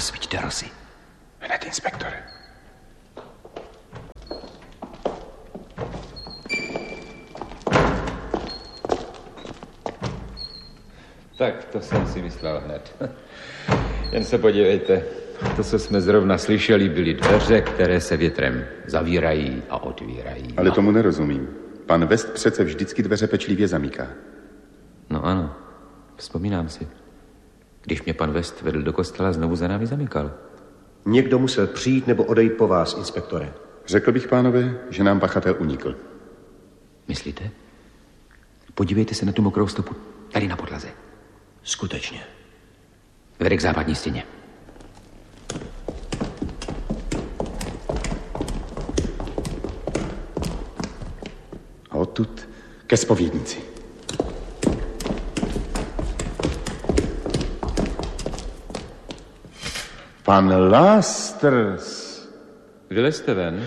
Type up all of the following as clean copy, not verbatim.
Rozsvíťte rozy. Hned, inspektore. Tak, to jsem si myslel hned. Jen se podívejte. To, co jsme zrovna slyšeli, byly dveře, které se větrem zavírají a otvírají. Ale tomu nerozumím. Pan West přece vždycky dveře pečlivě zamyká. No ano, vzpomínám si. Když mě pan West vedl do kostela, znovu za námi zamykal. Někdo musel přijít nebo odejít po vás, inspektore. Řekl bych, pánové, že nám pachatel unikl. Myslíte? Podívejte se na tu mokrou stopu. Tady na podlaze. Skutečně. Vede k západní stěně. A odtud ke zpovědnici. Pan Lasters. Vylezte ven.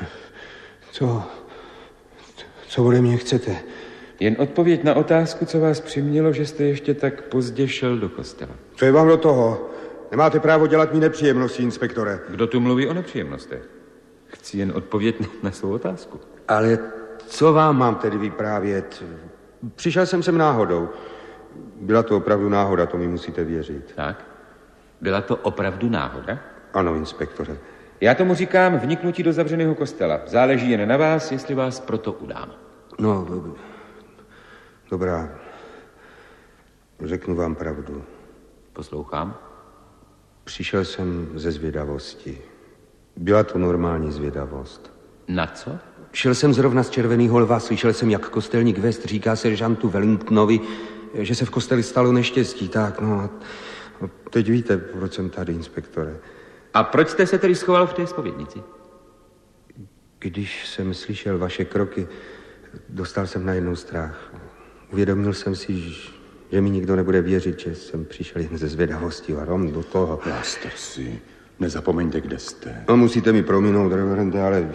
Co ode mě chcete? Jen odpověď na otázku, co vás přimělo, že jste ještě tak pozdě šel do kostela. Co je vám do toho? Nemáte právo dělat mi nepříjemnosti, inspektore. Kdo tu mluví o nepříjemnostech? Chci jen odpovědět na svou otázku. Ale co vám mám tedy vyprávět? Přišel jsem sem náhodou. Byla to opravdu náhoda, to mi musíte věřit. Tak? Byla to opravdu náhoda? Ano, inspektore. Já tomu říkám vniknutí do zavřeného kostela. Záleží jen na vás, jestli vás proto udám. No, dobrá. Řeknu vám pravdu. Poslouchám. Přišel jsem ze zvědavosti. Byla to normální zvědavost. Na co? Šel jsem zrovna z Červeného lva, slyšel jsem, jak kostelník West říká seržantu Wellingtonovi, že se v kosteli stalo neštěstí. Tak, no a teď víte, proč jsem tady, inspektore. A proč jste se tedy schoval v té zpovědnici? Když jsem slyšel vaše kroky, dostal jsem najednou strach. Uvědomil jsem si, že mi nikdo nebude věřit, že jsem přišel jen ze zvědavosti a rom do toho. Lastersi, nezapomeňte, kde jste. No, musíte mi prominout, reverende, ale...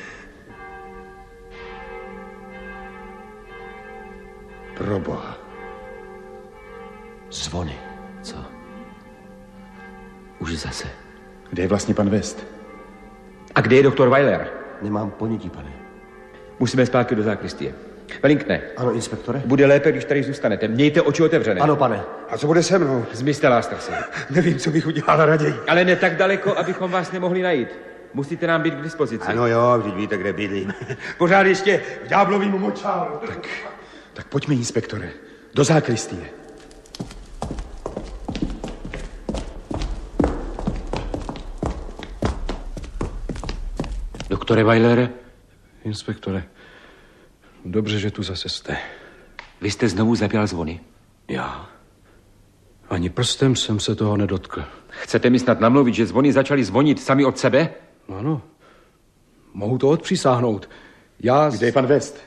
Proboha. Zvony. Co? Už zase. Kde je vlastně pan West? A kde je doktor Weiler? Nemám ponětí, pane. Musíme zpátky do zákristie. Wellingtone. Ano, inspektore? Bude lépe, když tady zůstanete. Mějte oči otevřené. Ano, pane. A co bude se mnou? Zmizte, Lastersi. Nevím, co bych udělal raději. Ale ne tak daleko, abychom vás nemohli najít. Musíte nám být k dispozici. Ano jo, vždyť víte, kde bydlím. Pořád ještě v ďáblovým močálu. Tak pojďme, inspektore, do zákristie. Doktore Weilere? Inspektore, dobře, že tu zase jste. Vy jste znovu zapěl zvony? Já? Ani prstem jsem se toho nedotkl. Chcete mi snad namluvit, že zvony začaly zvonit sami od sebe? Ano, mohu to odpřísáhnout. Kde je pan West?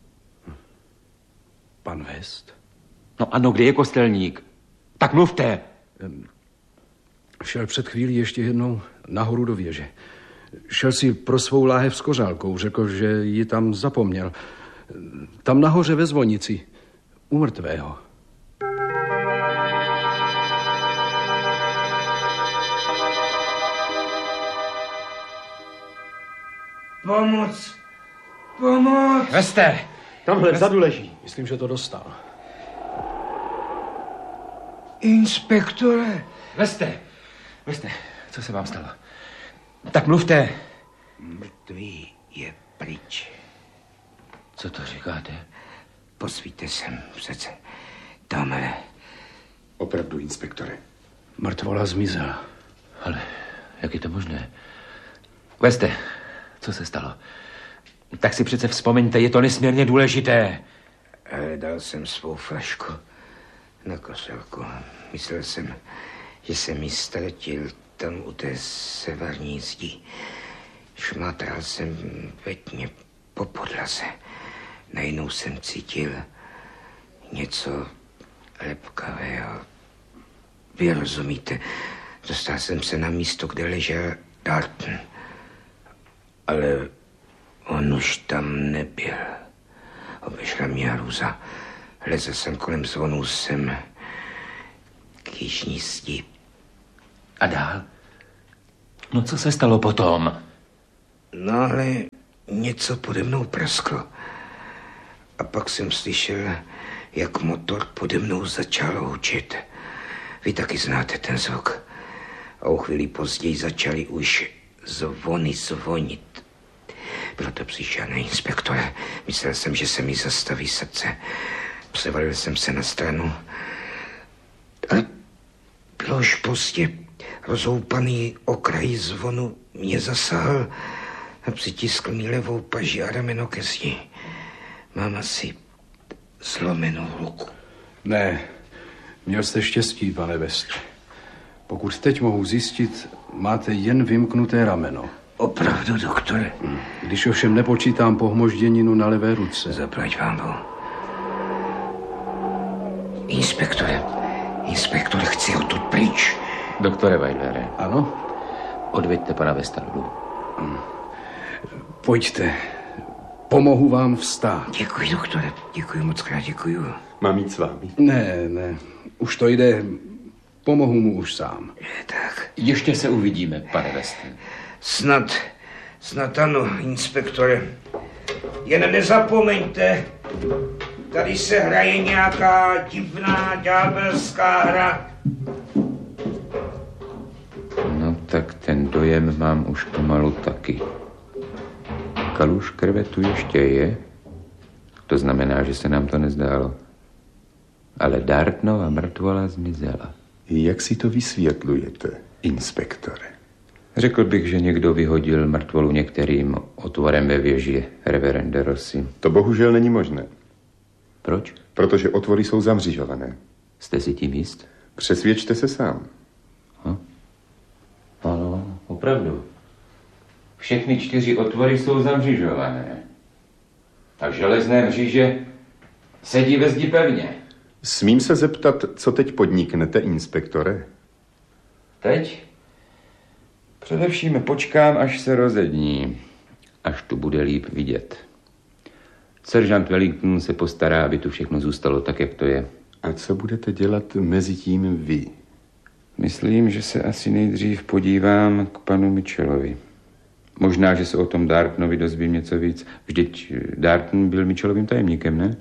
Pan West? No ano, kde je kostelník? Tak mluvte. Šel před chvílí ještě jednou nahoru do věže. Šel si pro svou láhev s kořálkou. Řekl, že ji tam zapomněl. Tam nahoře ve zvonici. U mrtvého. Pomoc! Pomoc! Veste! Tamhle vzadu leží. Myslím, že to dostal. Inspektore! Veste! Co se vám stalo? Tak mluvte. Mrtvý je pryč. Co to říkáte? Posvíte sem přece. Tamhle. Opravdu, inspektore. Mrtvola zmizela. Ale jak je to možné? Veste, co se stalo? Tak si přece vzpomeňte, je to nesmírně důležité. Hledal jsem svou flašku na košelku. Myslel jsem, že jsem ji ztratil tam u té severní zdi. Šmátral jsem ve tmě po podlaze. Najednou jsem cítil něco lepkavého. Vy rozumíte, dostal jsem se na místo, kde ležel Darton. Ale on už tam nebyl. Obešla mě hrůza. Lezl jsem kolem zvonu sem k jižní zdi. A dál? No co se stalo potom? No ale něco pode mnou prasklo. A pak jsem slyšel, jak motor pode mnou začal hučet. Vy taky znáte ten zvuk. A o chvíli později začali už zvony zvonit. Bylo to příšerné, inspektore. Myslel jsem, že se mi zastaví srdce. Převalil jsem se na stranu. Ale bylo už pozdě. Rozhoupaný okraj zvonu mě zasáhl a přitiskl mi levou paži a rameno ke zdi. Mám asi zlomenou ruku. Ne, měl jste štěstí, pane West. Pokud teď mohu zjistit, máte jen vymknuté rameno. Opravdu, doktore? Když ovšem nepočítám pohmožděninu na levé ruce. Zaplať vám Bohu. Inspektore, chci odtud pryč. Doktore Weidlere, Ano? odveďte pana Westa dolů. Pojďte. Pomohu vám vstát. Děkuji, doktore. Děkuji moc krát, děkuji. Mám jít s vámi? Ne. Už to jde. Pomohu mu už sám. Tak. Ještě se uvidíme, pane Weste. Snad ano, inspektore. Jen nezapomeňte, tady se hraje nějaká divná ďábelská hra. No tak ten dojem mám už pomalu taky. Kaluž krve tu ještě je. To znamená, že se nám to nezdálo. Ale Dartnova mrtvola zmizela. Jak si to vysvětlujete, inspektore? Řekl bych, že někdo vyhodil mrtvolu některým otvorem ve věži, reverende Rossi. To bohužel není možné, Proč? protože otvory jsou zamřižované. Jste si tím jist? Přesvědčte se sám. Ano, opravdu. Všechny 4 otvory jsou zamřižované. A železné mříže sedí ve zdi pevně. Smím se zeptat, co teď podniknete, inspektore? Teď? Především počkám, až se rozední. Až tu bude líp vidět. Seržant Wellington se postará, aby tu všechno zůstalo tak, jak to je. A co budete dělat mezi tím vy? Myslím, že se asi nejdřív podívám k panu Mitchellovi. Možná, že se o tom Dartonovi dozvím něco víc. Vždyť Darton byl Mitchellovým tajemníkem, ne?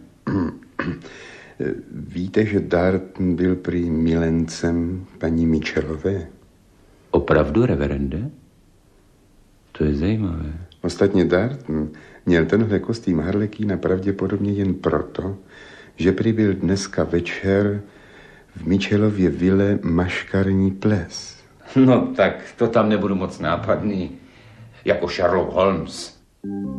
Víte, že Darton byl prý milencem paní Mitchellové? Opravdu, reverende? To je zajímavé. Ostatně Darton měl tenhle kostým harlekína pravděpodobně jen proto, že prý byl dneska večer v Mitchellově vile maškarní ples. No tak, to tam nebudu moc nápadný. Jako Sherlock Holmes.